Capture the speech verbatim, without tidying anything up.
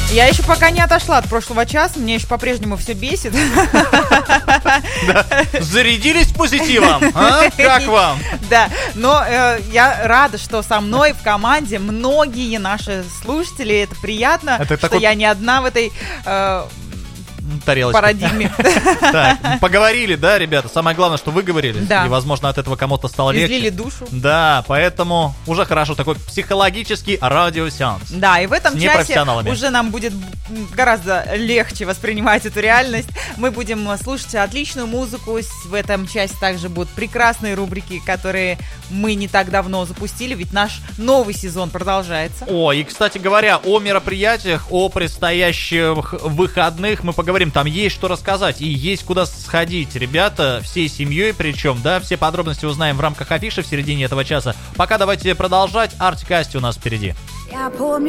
Я еще пока не отошла от прошлого часа, мне еще по-прежнему все бесит. Зарядились позитивом, а? Как вам? Да, но э, я рада, что со мной в команде многие наши слушатели, это приятно, это что такой... я не одна в этой... Э, тарелочка. Парадигме. Так, поговорили, да, ребята? Самое главное, что вы говорили. Да. И, возможно, от этого кому-то стало легче. Излили душу. Да, поэтому уже хорошо. Такой психологический радиосеанс. Да, и в этом с часе уже нам будет гораздо легче воспринимать эту реальность. Мы будем слушать отличную музыку. В этом часе также будут прекрасные рубрики, которые мы не так давно запустили, ведь наш новый сезон продолжается. О, и, кстати говоря, о мероприятиях, о предстоящих выходных мы поговорим. Там есть что рассказать и есть куда сходить, ребята, всей семьей причем, да, все подробности узнаем в рамках афиши в середине этого часа. Пока давайте продолжать, Артик и Асти у нас впереди. Я помню.